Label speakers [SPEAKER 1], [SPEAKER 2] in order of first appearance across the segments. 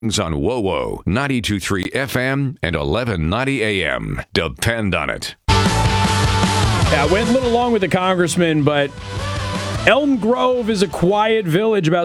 [SPEAKER 1] On WOWO 92.3 FM and 1190 AM. Depend on it.
[SPEAKER 2] Yeah, I went a little long with the congressman, but Elm Grove is a quiet village, about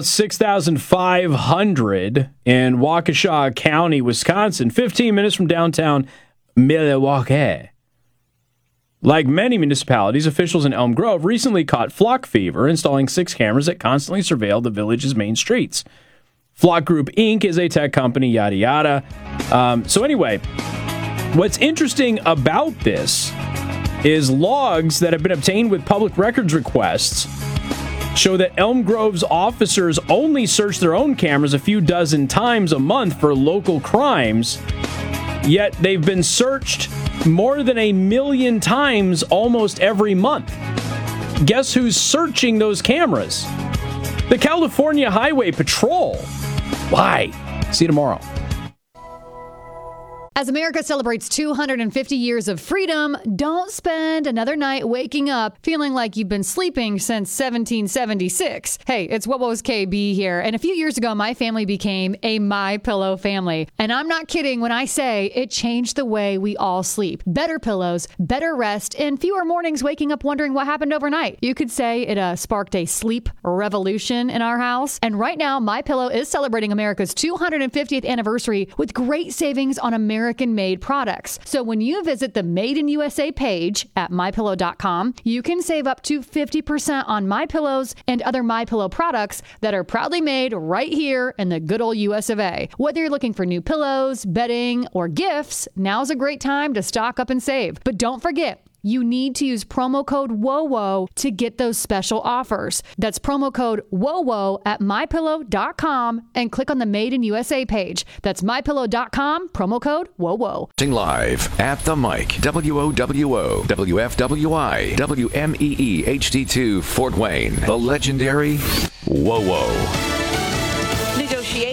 [SPEAKER 2] 6,500 in Waukesha County, Wisconsin, 15 minutes from downtown Milwaukee. Like many municipalities, officials in Elm Grove recently caught flock fever, installing 6 cameras that constantly surveil the village's main streets. Flock Group Inc. is a tech company, yada yada. So anyway, what's interesting about this is logs that have been obtained with public records requests show that Elm Grove's officers only search their own cameras a few dozen times a month for local crimes, yet they've been searched more than 1 million times almost every month. Guess who's searching those cameras? The California Highway Patrol. Why? See you tomorrow.
[SPEAKER 3] As America celebrates 250 years of freedom, don't spend another night waking up feeling like you've been sleeping since 1776. Hey, it's What Was KB here. And a few years ago, my family became a MyPillow family. And I'm not kidding when I say it changed the way we all sleep. Better pillows, better rest, and fewer mornings waking up wondering what happened overnight. You could say it sparked a sleep revolution in our house. And right now, MyPillow is celebrating America's 250th anniversary with great savings on American-made products. So when you visit the Made in USA page at MyPillow.com, you can save up to 50% on MyPillows and other MyPillow products that are proudly made right here in the good old US of A. Whether you're looking for new pillows, bedding, or gifts, now's a great time to stock up and save. But don't forget, you need to use promo code WOWO to get those special offers. That's promo code WOWO at MyPillow.com and click on the Made in USA page. That's MyPillow.com, promo code WOWO.
[SPEAKER 1] Live at the mic, WOWO, WFWI, WMEE HD2 Fort Wayne, the legendary WOWO.